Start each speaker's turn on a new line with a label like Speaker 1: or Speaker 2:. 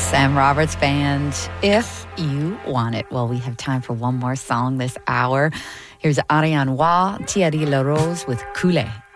Speaker 1: Sam Roberts Band, If You Want It. Well, we have time for one more song this hour. Here's Ariane Wa, Thierry Larose with Coulé.